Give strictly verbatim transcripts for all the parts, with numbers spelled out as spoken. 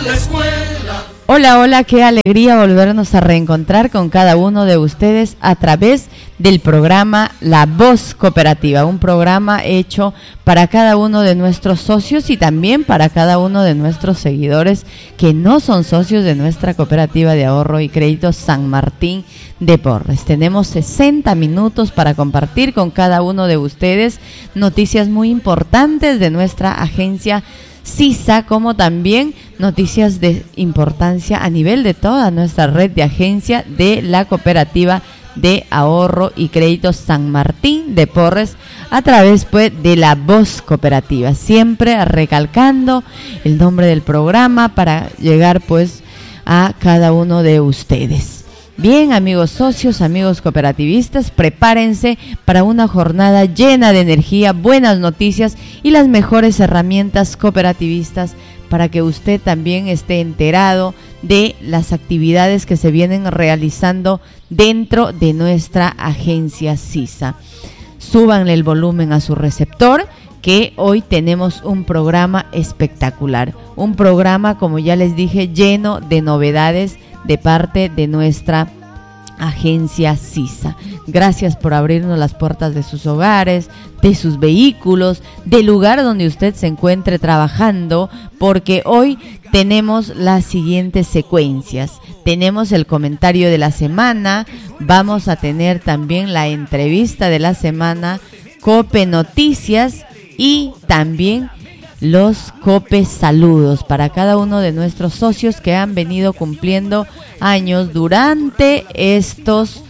la escuela. Hola, hola, qué alegría volvernos a reencontrar con cada uno de ustedes a través del programa La Voz Cooperativa, un programa hecho para cada uno de nuestros socios y también para cada uno de nuestros seguidores que no son socios de nuestra cooperativa de ahorro y crédito San Martín de Porres. Tenemos sesenta minutos para compartir con cada uno de ustedes noticias muy importantes de nuestra agencia CISA, como también noticias de importancia a nivel de toda nuestra red de agencia de la cooperativa de ahorro y crédito San Martín de Porres a través pues de La Voz Cooperativa, siempre recalcando el nombre del programa para llegar pues a cada uno de ustedes. Bien, amigos socios, amigos cooperativistas, prepárense para una jornada llena de energía, buenas noticias y las mejores herramientas cooperativistas para que usted también esté enterado de las actividades que se vienen realizando dentro de nuestra agencia CISA. Súbanle el volumen a su receptor, que hoy tenemos un programa espectacular, un programa, como ya les dije, lleno de novedades de parte de nuestra agencia CISA. Gracias por abrirnos las puertas de sus hogares, de sus vehículos, del lugar donde usted se encuentre trabajando, porque hoy tenemos las siguientes secuencias. Tenemos el comentario de la semana, vamos a tener también la entrevista de la semana, Cope Noticias y también los Cope Saludos para cada uno de nuestros socios que han venido cumpliendo años durante estos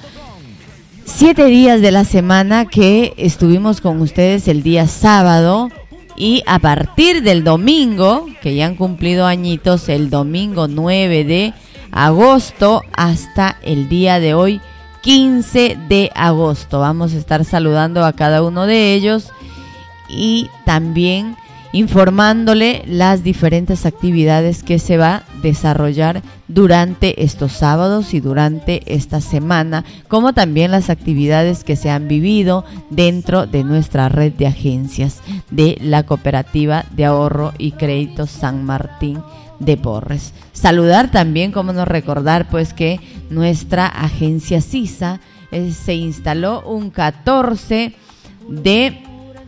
siete días de la semana que estuvimos con ustedes el día sábado, y a partir del domingo, que ya han cumplido añitos, el domingo nueve de agosto hasta el día de hoy, quince de agosto. Vamos a estar saludando a cada uno de ellos y también informándole las diferentes actividades que se va a desarrollar durante estos sábados y durante esta semana, como también las actividades que se han vivido dentro de nuestra red de agencias de la cooperativa de ahorro y crédito San Martín de Porres. Saludar también, como no recordar, pues que nuestra agencia CISA eh, se instaló un catorce de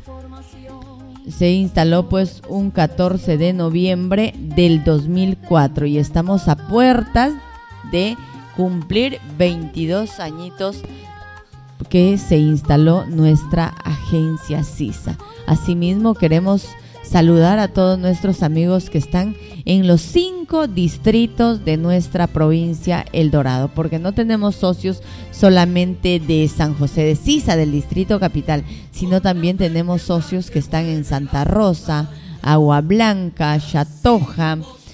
Se instaló pues un catorce de noviembre del dos mil cuatro y estamos a puertas de cumplir veintidós añitos que se instaló nuestra agencia CISA. Asimismo, queremos saludar a todos nuestros amigos que están en los cinco distritos de nuestra provincia El Dorado, porque no tenemos socios solamente de San José de Sisa, del distrito capital, sino también tenemos socios que están en Santa Rosa, Agua Blanca, Chatoja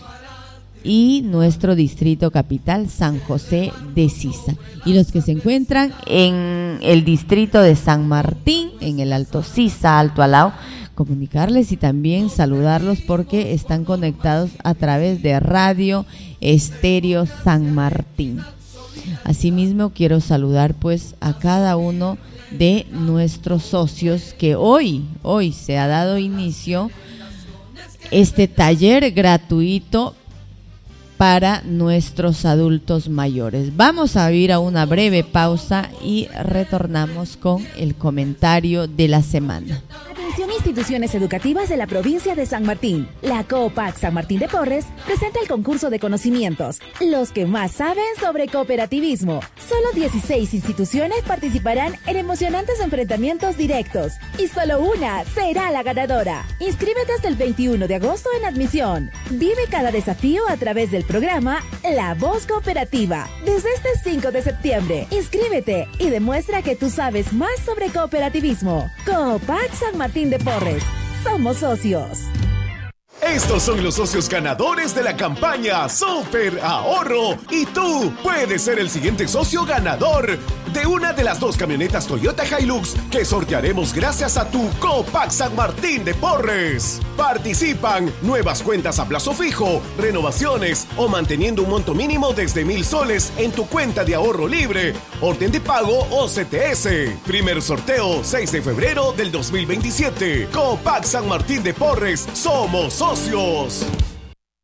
y nuestro distrito capital, San José de Sisa. Y los que se encuentran en el distrito de San Martín, en el Alto Sisa, Alto Alao, comunicarles y también saludarlos porque están conectados a través de Radio Estéreo San Martín. Asimismo, quiero saludar pues a cada uno de nuestros socios que hoy, hoy se ha dado inicio este taller gratuito para nuestros adultos mayores. Vamos a ir a una breve pausa y retornamos con el comentario de la semana. Atención, instituciones educativas de la provincia de San Martín. La Coopac San Martín de Porres presenta el concurso de conocimientos, los que más saben sobre cooperativismo. Solo dieciséis instituciones participarán en emocionantes enfrentamientos directos y solo una será la ganadora. Inscríbete hasta el veintiuno de agosto en admisión. Vive cada desafío a través del programa La Voz Cooperativa desde este cinco de septiembre. Inscríbete y demuestra que tú sabes más sobre cooperativismo. Coopac San Martín de Porres. Somos socios. Estos son los socios ganadores de la campaña Super Ahorro y tú puedes ser el siguiente socio ganador de una de las dos camionetas Toyota Hilux que sortearemos gracias a tu Coopac San Martín de Porres. Participan nuevas cuentas a plazo fijo, renovaciones o manteniendo un monto mínimo desde mil soles en tu cuenta de ahorro libre, orden de pago o C T S. Primer sorteo seis de febrero del dos mil veintisiete. Coopac San Martín de Porres. Somos socios.